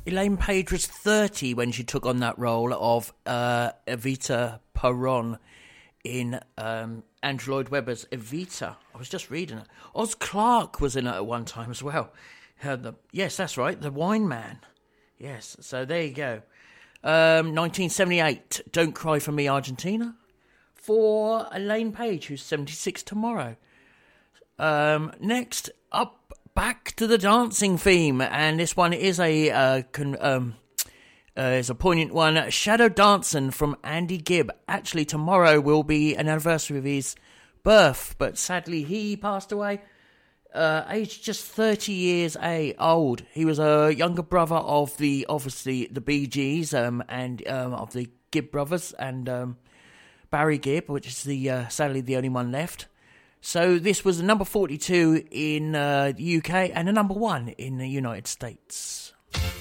Elaine Page was 30 when she took on that role of Evita Peron in Andrew Lloyd Webber's Evita. I was just reading it. Oz Clarke was in it at one time as well. Yes, that's right, the Wine Man. Yes, so there you go. 1978, Don't Cry for Me, Argentina, for Elaine Page, who's 76 tomorrow. Next up, back to the dancing theme, and this one is a poignant one. Shadow Dancing from Andy Gibb. Actually, tomorrow will be an anniversary of his birth, but sadly he passed away, aged just 30 years old. He was a younger brother of the Bee Gees, and of the Gibb brothers, and Barry Gibb, which is sadly the only one left. So this was the number 42 in the UK and the number 1 in the United States.